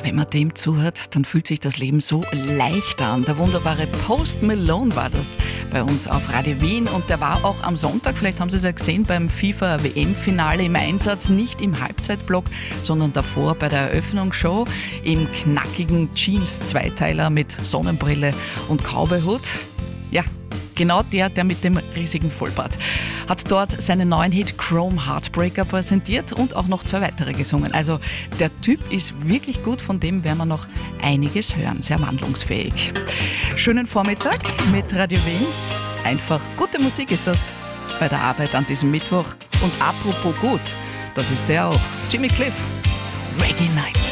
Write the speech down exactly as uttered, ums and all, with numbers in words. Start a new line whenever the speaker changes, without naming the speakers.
Wenn man dem zuhört, dann fühlt sich das Leben so leicht an. Der wunderbare Post Malone war das bei uns auf Radio Wien und der war auch am Sonntag, vielleicht haben Sie es ja gesehen, beim FIFA-W M-Finale im Einsatz, nicht im Halbzeitblock, sondern davor bei der Eröffnungsshow im knackigen Jeans-Zweiteiler mit Sonnenbrille und Cowboyhut. Ja, genau der, der mit dem riesigen Vollbart. Hat dort seinen neuen Hit Chrome Heartbreaker präsentiert und auch noch zwei weitere gesungen. Also der Typ ist wirklich gut, von dem werden wir noch einiges hören, sehr wandlungsfähig. Schönen Vormittag mit Radio Wien. Einfach gute Musik ist das bei der Arbeit an diesem Mittwoch. Und apropos gut, das ist der auch, Jimmy Cliff, Reggae Night.